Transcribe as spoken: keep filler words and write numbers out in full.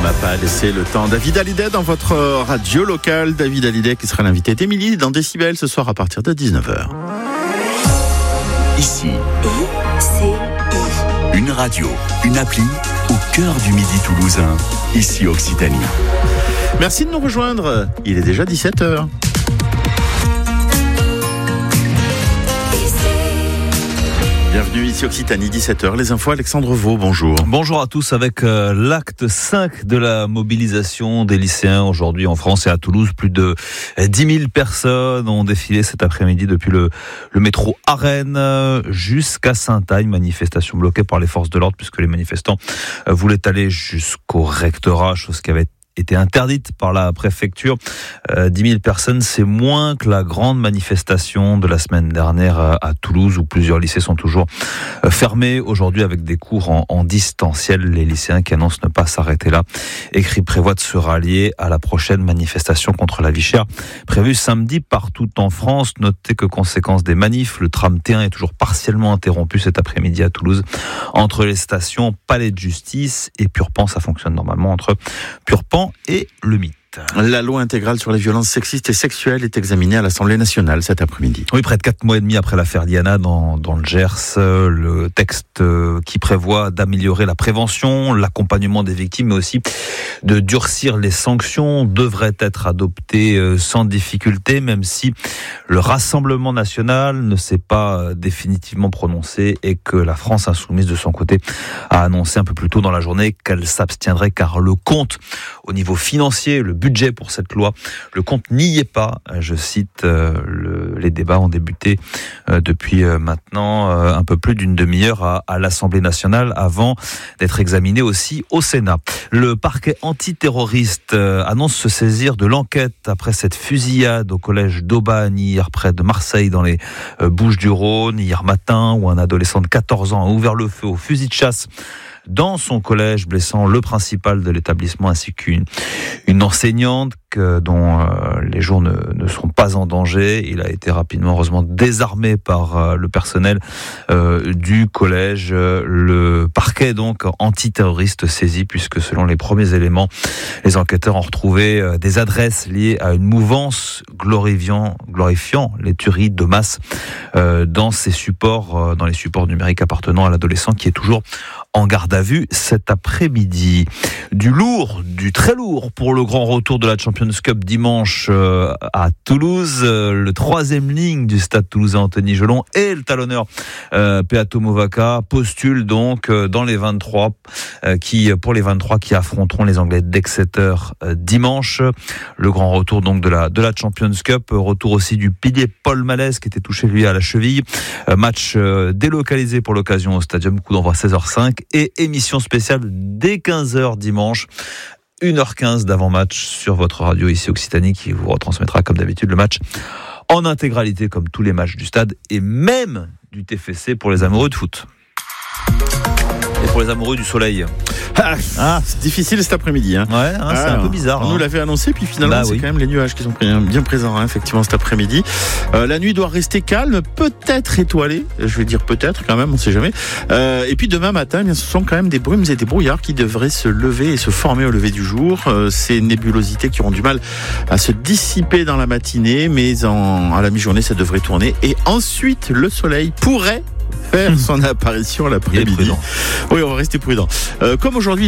n'a pas laissé le temps. David Hallyday dans votre radio locale. David Hallyday qui sera l'invité d'Émilie dans Décibel ce soir à partir de dix-neuf heures. Ici, I C I. une radio, une appli au cœur du Midi toulousain. Ici Occitanie. Merci de nous rejoindre. Il est déjà dix-sept heures. Bienvenue ici Occitanie, dix-sept heures. Les infos, Alexandre Vaux, bonjour. Bonjour à tous. Avec euh, l'acte cinq de la mobilisation des lycéens aujourd'hui en France et à Toulouse, plus de dix mille personnes ont défilé cet après-midi depuis le, le métro Arène jusqu'à Saint-Agne. Manifestation bloquée par les forces de l'ordre puisque les manifestants euh, voulaient aller jusqu'au rectorat, chose qui avait été interdite par la préfecture. Euh, dix mille personnes, c'est moins que la grande manifestation de la semaine dernière à Toulouse où plusieurs lycées sont toujours fermés aujourd'hui avec des cours en, en distanciel. Les lycéens qui annoncent ne pas s'arrêter là. Écrit prévoit de se rallier à la prochaine manifestation contre la vie chère prévue samedi partout en France. Notez que conséquence des manifs, le tram T un est toujours partiellement interrompu cet après-midi à Toulouse entre les stations Palais de Justice et Purpan. Ça fonctionne normalement entre Purpan et le mythe. La loi intégrale sur les violences sexistes et sexuelles est examinée à l'Assemblée nationale cet après-midi. Oui, près de quatre mois et demi après l'affaire Diana dans, dans le Gers, le texte qui prévoit d'améliorer la prévention, l'accompagnement des victimes, mais aussi de durcir les sanctions devrait être adopté sans difficulté, même si le Rassemblement national ne s'est pas définitivement prononcé et que la France insoumise de son côté a annoncé un peu plus tôt dans la journée qu'elle s'abstiendrait car le compte au niveau financier, le budget pour cette loi, le compte n'y est pas. Je cite, euh, le, les débats ont débuté euh, depuis euh, maintenant euh, un peu plus d'une demi-heure à, à l'Assemblée nationale avant d'être examiné aussi au Sénat. Le parquet antiterroriste euh, annonce se saisir de l'enquête après cette fusillade au collège d'Aubagne hier près de Marseille dans les euh, Bouches-du-Rhône hier matin où un adolescent de quatorze ans a ouvert le feu au fusil de chasse dans son collège, blessant le principal de l'établissement ainsi qu'une une enseignante que, dont euh, les jours ne, ne sont pas en danger. Il a été rapidement, heureusement, désarmé par euh, le personnel euh, du collège. Le parquet, donc, antiterroriste saisi, puisque selon les premiers éléments, les enquêteurs ont retrouvé euh, des adresses liées à une mouvance glorifiant, glorifiant les tueries de masse euh, dans ces supports, euh, dans les supports numériques appartenant à l'adolescent qui est toujours en garde à vue cet après-midi. Du lourd, du très lourd pour le grand retour de la Champions Cup dimanche euh, à Toulouse. Euh, le troisième ligne du stade toulousain Anthony Gelon et le talonneur euh, Peato Movaca postulent donc euh, dans les vingt-trois euh, qui, pour les vingt-trois qui affronteront les Anglais d'Exeter euh, dimanche. Le grand retour donc de la, de la Champions Cup. Retour aussi du pilier Paul Malès qui était touché lui à la cheville. Euh, match euh, délocalisé pour l'occasion au stadium. Coup d'envoi seize heures cinq et émission spéciale dès quinze heures dimanche. une heure quinze d'avant-match sur votre radio ici Occitanie qui vous retransmettra comme d'habitude le match en intégralité comme tous les matchs du stade et même du T F C pour les amoureux de foot. Et pour les amoureux du soleil. Ah, ah. C'est difficile cet après-midi. Hein. Ouais, hein, ah, c'est un peu bizarre. On hein. nous l'avait annoncé, puis finalement, bah, c'est oui. quand même les nuages qui sont bien présents, hein, effectivement, cet après-midi. Euh, la nuit doit rester calme, peut-être étoilée. Je vais dire peut-être quand même, on ne sait jamais. Euh, et puis demain matin, eh bien, ce sont quand même des brumes et des brouillards qui devraient se lever et se former au lever du jour. Euh, ces nébulosités qui auront du mal à se dissiper dans la matinée, mais en, à la mi-journée, ça devrait tourner. Et ensuite, le soleil pourrait faire son apparition l'après-midi. Il est prudent. Oui, on va rester prudent. Euh, comme aujourd'hui,